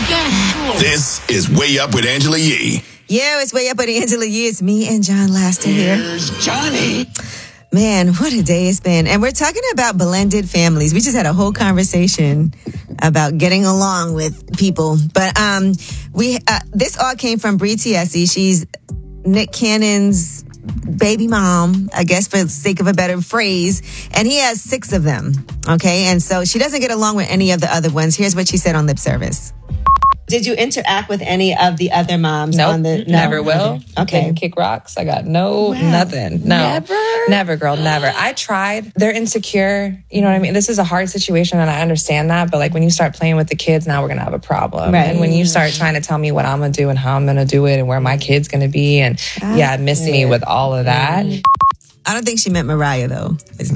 This is Way Up with Angela Yee. Yeah, it's Way Up with Angela Yee. It's me and John Laster here. Here's Johnny. Man, what a day it's been. And we're talking about blended families. We just had a whole conversation about getting along with people. But this all came from Bree Tiesi. She's Nick Cannon's baby mom, I guess for the sake of a better phrase. And he has 6 of them. Okay. And so she doesn't get along with any of the other ones. Here's what she said on lip service. Did you interact with any of the other moms? Nope, never will. Okay. Didn't kick rocks. I got nothing. No. Never, girl, never. I tried. They're insecure. You know what I mean? This is a hard situation and I understand that. But like when you start playing with the kids, now we're going to have a problem. Right. And when you start trying to tell me what I'm going to do and how I'm going to do it and where my kid's going to be and miss me with all of that. I don't think she meant Mariah, though.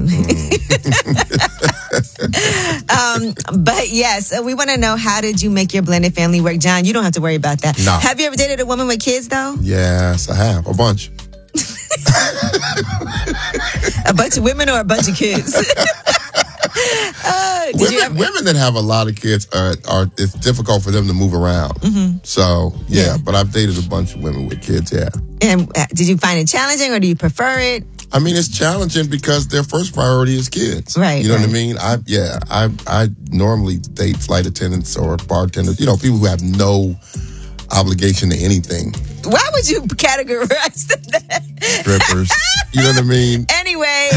But yes, we want to know, how did you make your blended family work? John, you don't have to worry about that. No. Have you ever dated a woman with kids, though? Yes, I have. A bunch. A bunch of women or a bunch of kids? Women that have a lot of kids it's difficult for them to move around. Mm-hmm. So, but I've dated a bunch of women with kids, yeah. And did you find it challenging or do you prefer it? I mean, it's challenging because their first priority is kids. Right. You know what I mean? I normally date flight attendants or bartenders, you know, people who have no obligation to anything. Why would you categorize that? Strippers. You know what I mean? Anyway,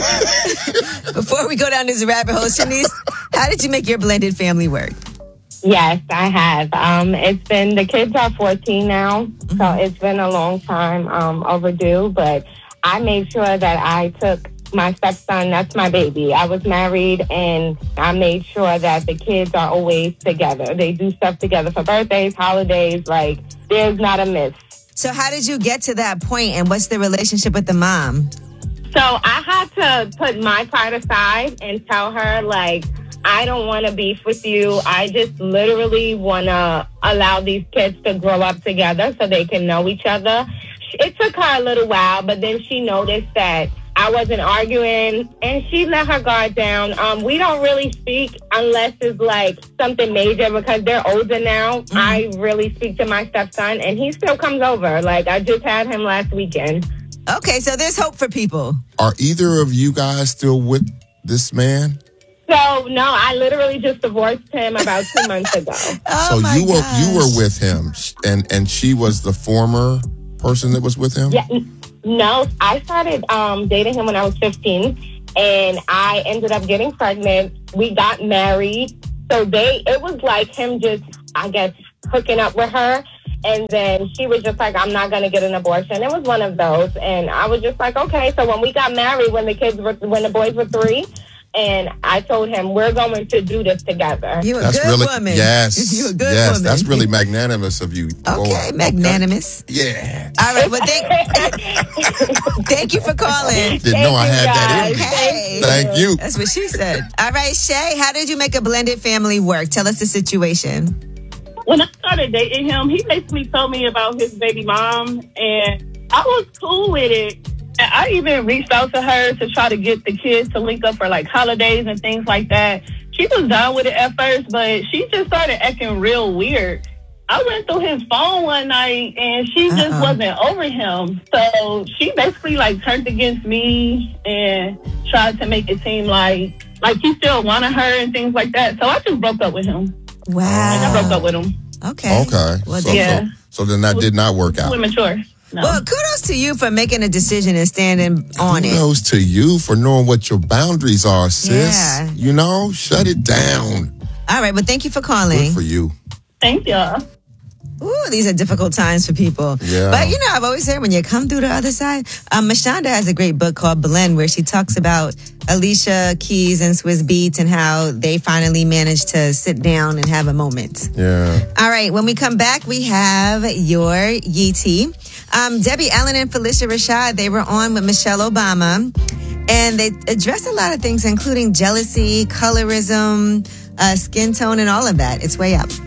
before we go down this rabbit hole, Shanice, how did you make your blended family work? Yes, I have. The kids are 14 now, so it's been a long time overdue, but I made sure that I took my stepson, that's my baby. I was married, and I made sure that the kids are always together. They do stuff together for birthdays, holidays, like, there's not a miss. So how did you get to that point, and what's the relationship with the mom? So I had to put my pride aside and tell her, like, I don't want to beef with you. I just literally want to allow these kids to grow up together so they can know each other. It took her a little while, but then she noticed that I wasn't arguing, and she let her guard down. We don't really speak unless it's like something major because they're older now. Mm-hmm. I really speak to my stepson, and he still comes over. Like, I just had him last weekend. Okay, so there's hope for people. Are either of you guys still with this man? So, no, I literally just divorced him about 2 months ago. Oh, so you were with him, and she was the former person that was with him? Yeah, no, I started dating him when I was 15, and I ended up getting pregnant. We got married. So it was like him just, I guess, hooking up with her. And then she was just like, I'm not going to get an abortion. It was one of those. And I was just like, okay. So when we got married, when the boys were 3, and I told him, we're going to do this together. You're a good woman. Yes. You're a good woman. That's really magnanimous of you. Okay, magnanimous. Okay. Yeah. All right, well, thank you for calling. Didn't know I had that in me. Okay. Thank you. That's what she said. All right, Shay, how did you make a blended family work? Tell us the situation. When I started dating him, he basically told me about his baby mom, and I was cool with it. And I even reached out to her to try to get the kids to link up for like holidays and things like that. She was down with it at first, but she just started acting real weird. I went through his phone one night and she just wasn't over him. So she basically like turned against me and tried to make it seem like he still wanted her and things like that. So I just broke up with him. Wow. I broke up with him. Okay. Well, so then that did not work out. Immature. No. Well, kudos to you for making a decision and standing on it. Kudos to you for knowing what your boundaries are, sis. Yeah. You know, shut it down. All right, well, thank you for calling. Good for you. Thank y'all. Ooh, these are difficult times for people. Yeah. But, you know, I've always heard when you come through the other side, Mashonda has a great book called Blend where she talks about Alicia Keys and Swizz Beatz and how they finally managed to sit down and have a moment. Yeah. All right, when we come back, we have your Yeetie. Debbie Allen and Felicia Rashad, they were on with Michelle Obama, and they addressed a lot of things, including jealousy, colorism, skin tone, and all of that. It's Way Up.